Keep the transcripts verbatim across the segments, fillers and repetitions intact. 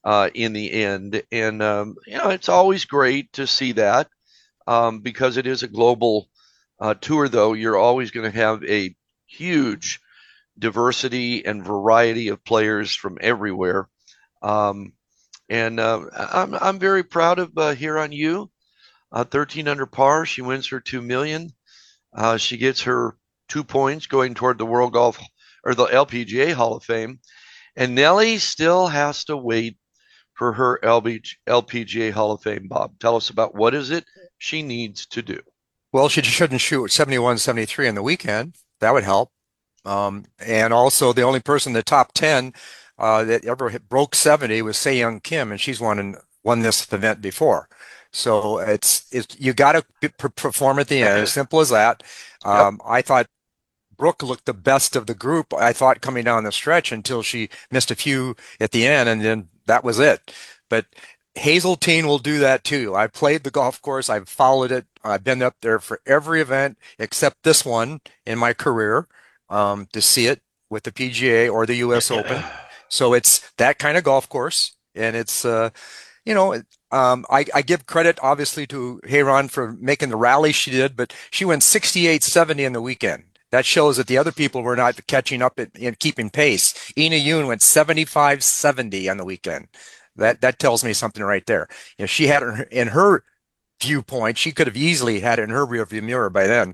uh, in the end. And um, you know, it's always great to see that um, because it is a global uh, tour. Though you're always going to have a huge diversity and variety of players from everywhere. Um, and uh, I'm I'm very proud of uh, Here on You. Uh, thirteen under par, she wins her two million. Uh, she gets her two points going toward the World Golf or the L P G A Hall of Fame. And Nelly still has to wait for her L P G A Hall of Fame. Bob, tell us about what is it she needs to do. Well, she shouldn't shoot seventy-one, seventy-three on the weekend. That would help. Um, and also, the only person in the top ten uh, that ever hit, broke seventy was Se Young Kim, and she's won and won this event before. So it's it's you got to perform at the end. As simple as that. Yep, Um, I thought Brooke looked the best of the group. I thought coming down the stretch until she missed a few at the end, and then that was it. But Hazeltine will do that too. I played the golf course. I've followed it. I've been up there for every event except this one in my career um, to see it with the P G A or the U S Open. So it's that kind of golf course, and it's uh, you know, um, I, I give credit obviously to Heyron for making the rally she did, but she went sixty-eight seventy in the weekend. That shows that the other people were not catching up and keeping pace. Ina Yoon went seventy-five seventy on the weekend. That that tells me something right there. If she had it in her viewpoint, she could have easily had it in her rearview mirror by then.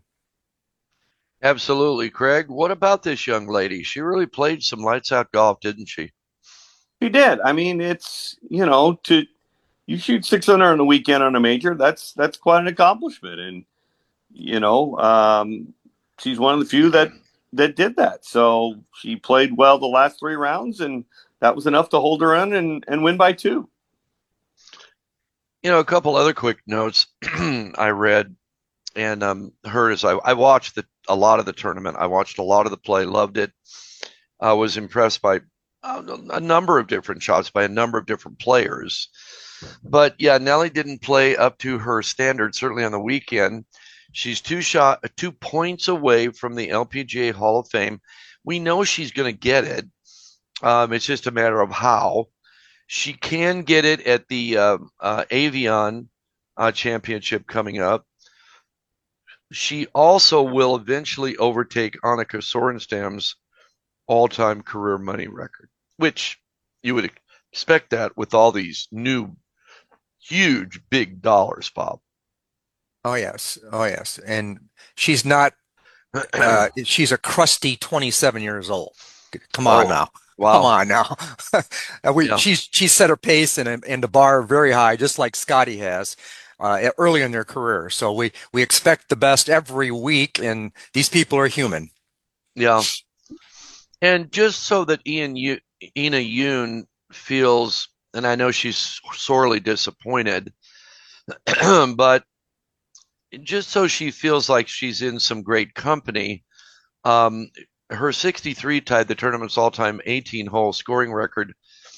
absolutely, Craig. What about this young lady? She really played some lights out golf, didn't she? He did. I mean, it's you know to you shoot six hundred on a weekend on a major. That's that's quite an accomplishment, and you know um, she's one of the few that that did that. So she played well the last three rounds, and that was enough to hold her in and and win by two. You know, a couple other quick notes I read and um, heard as I, I watched the, a lot of the tournament. I watched a lot of the play, loved it. I was impressed by uh, a number of different shots by a number of different players. But yeah, Nelly didn't play up to her standard, certainly on the weekend. She's two shot, two points away from the L P G A Hall of Fame. We know she's going to get it. Um, it's just a matter of how. She can get it at the uh, uh, Avion uh, Championship coming up. She also will eventually overtake Annika Sorenstam's all-time career money record, which you would expect that with all these new huge big dollars, Bob. Oh yes, oh yes, and she's not. Uh, she's a crusty twenty-seven years old. Come on Oh, now. Come wow. on now. we Yeah, she's she's set her pace and and the bar very high, just like Scotty has uh, early in their career. So we we expect the best every week, and these people are human. yeah. And just so that Ian Yu- Ina Yoon feels, and I know she's sorely disappointed, but just so she feels like she's in some great company, um, her sixty-three tied the tournament's all-time eighteen-hole scoring record,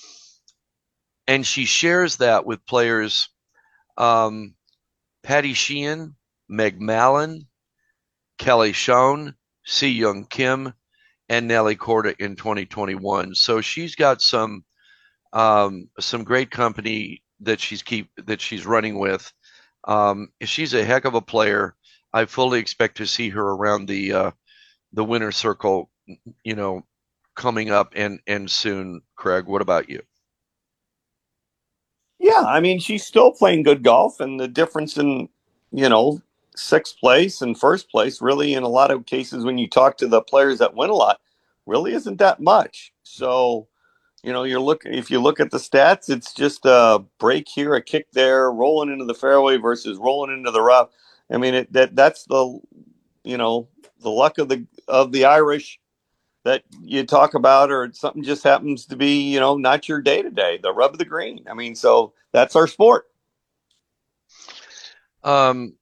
and she shares that with players um, Patty Sheehan, Meg Mallon, Kelly Schoen, Si Young Kim, and Nelly Korda in twenty twenty-one. So she's got some um, some great company that she's keep that she's running with. Um, she's a heck of a player. I fully expect to see her around the uh, the winner circle, you know, coming up and and soon. Craig, what about you? Yeah, I mean she's still playing good golf, and the difference in you know sixth place and first place really in a lot of cases when you talk to the players that win a lot really isn't that much. So you know, you're look if you look at the stats, it's just a break here, a kick there, rolling into the fairway versus rolling into the rough. I mean, it, that that's the you know the luck of the of the Irish that you talk about, or something just happens to be you know not your day to day, the rub of the green. I mean, so that's our sport. Um,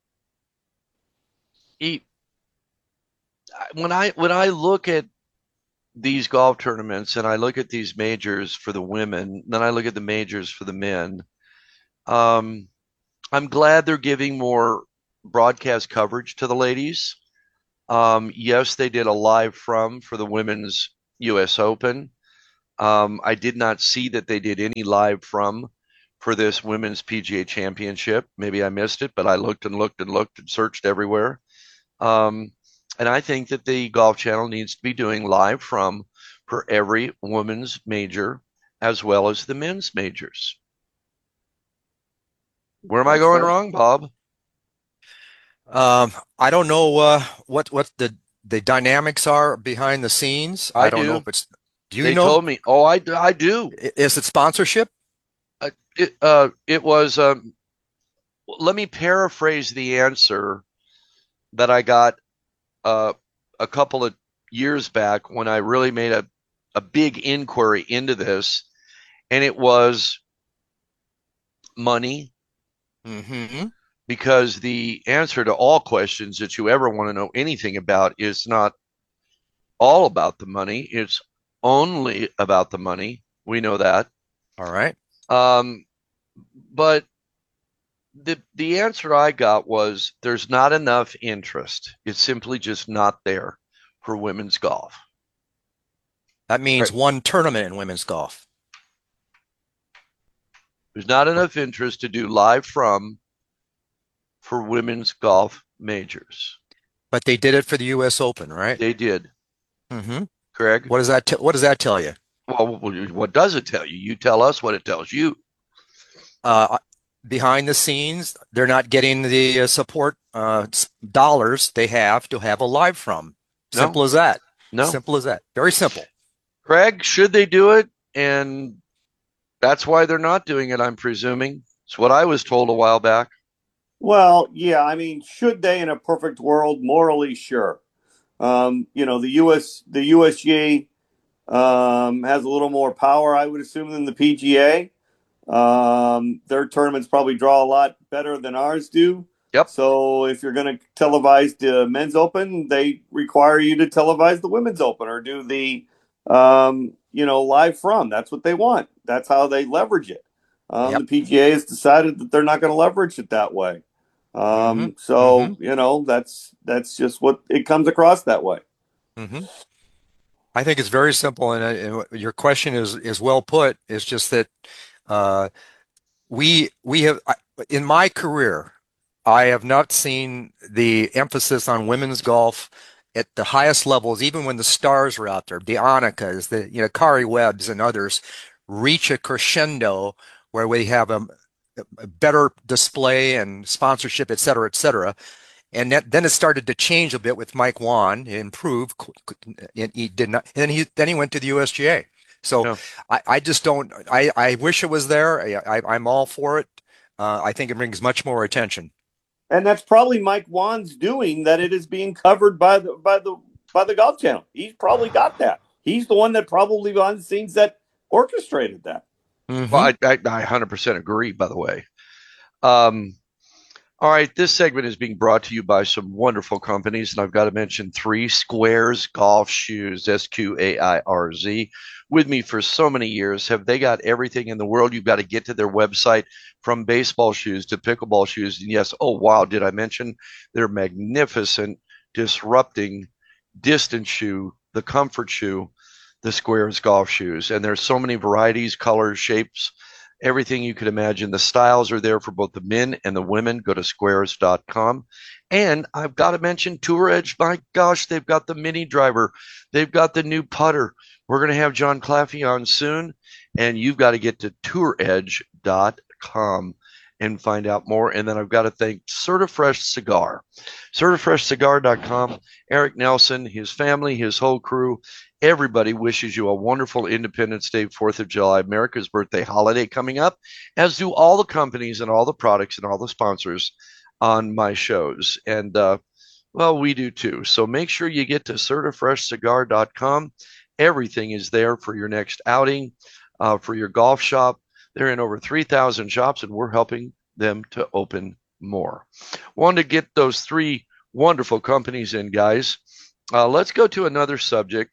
when I when I look at these golf tournaments and I look at these majors for the women, then I look at the majors for the men. Um, I'm glad they're giving more broadcast coverage to the ladies. Um, yes, they did a live from for the women's U S Open. Um, I did not see that they did any live from for this women's P G A championship. Maybe I missed it, but I looked and looked and looked and searched everywhere. Um, and I think that the Golf Channel needs to be doing live from for every women's major as well as the men's majors. Where am I That's going fair. wrong, Bob? Um, I don't know uh, what what the the dynamics are behind the scenes. I I don't know do. if it's. Do you They know? told me. Oh, I, I do. i- Is it sponsorship? Uh, it, uh, it was, um, let me paraphrase the answer that I got uh, a couple of years back when I really made a, a big inquiry into this, and it was money, Mm-hmm. because the answer to all questions that you ever want to know anything about is not all about the money. It's only about the money. We know that. All right. Um, but the the answer I got was there's not enough interest. It's simply just not there for women's golf. That means Right. one tournament in women's golf. There's not enough interest to do live from for women's golf majors. But they did it for the U S Open, right? They did, Mm-hmm. Craig. What does that t what does that tell you? Well, what does it tell you? You tell us what it tells you. Uh, behind the scenes, they're not getting the uh, support uh, dollars they have to have a live from. Simple No, as that. no. Simple as that. Very simple. Craig, should they do it? And that's why they're not doing it, I'm presuming. It's what I was told a while back. Well, yeah, I mean, should they in a perfect world? Morally, sure. Um, you know, the U S the U S G A um, has a little more power, I would assume, than the P G A. Um, their tournaments probably draw a lot better than ours do. Yep. So if you're going to televise the men's open, they require you to televise the women's open or do the, um, you know, live from. That's what they want. That's how they leverage it. Um, Yep. the P G A has decided that they're not going to leverage it that way. Mm-hmm. Um, so you know, that's that's just what it comes across that way. Mm-hmm. I think it's very simple, and, uh, and your question is is well put. It's just that uh, we we have I- in my career, I have not seen the emphasis on women's golf at the highest levels, even when the stars are out there, the Annikas, the you know Kari Webbs and others, reach a crescendo where we have a, a better display and sponsorship, et cetera, et cetera. And that, then it started to change a bit with Mike Wan, improve, and he did not, and he then he went to the U S G A. So No. I, I just don't. I, I wish it was there. I, I, I'm all for it. Uh, I think it brings much more attention. And that's probably Mike Wan's doing that. It is being covered by the by the by the Golf Channel. He's probably got that. He's the one that probably behind the scenes that orchestrated that. Well, Mm-hmm. I, I, I one hundred percent agree, by the way. Um, all right, this segment is being brought to you by some wonderful companies, and I've got to mention three Squares Golf Shoes, S Q A I R Z, with me for so many years. Have they got everything in the world? You've got to get to their website, from baseball shoes to pickleball shoes. And yes, oh wow, did I mention their magnificent, disrupting distance shoe, the comfort shoe, the Squares Golf Shoes. And there's so many varieties, colors, shapes, everything you could imagine. The styles are there for both the men and the women. Go to squares dot com. And I've got to mention Tour Edge. My gosh, they've got the mini driver. They've got the new putter. We're going to have John Claffey on soon. And you've got to get to tour edge dot com and find out more. And then I've got to thank Certifresh Cigar. Certifresh Cigar dot com. Eric Nelson, his family, his whole crew, everybody wishes you a wonderful Independence Day, fourth of July, America's birthday holiday coming up, as do all the companies and all the products and all the sponsors on my shows. And, uh, well, we do too. So make sure you get to Certifresh Cigar dot com. Everything is there for your next outing, uh, for your golf shop. They're in over three thousand shops, and we're helping them to open more. Wanted to get those three wonderful companies in, guys. Uh, let's go to another subject.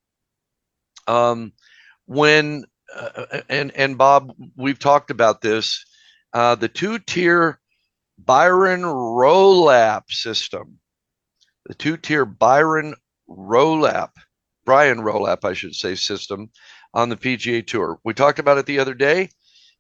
Um, when uh, and and Bob, we've talked about this. Uh, the two-tier Byron Rolap system, the two-tier Byron Rolap, Brian Rolap, I should say, system. on the P G A Tour. We talked about it the other day.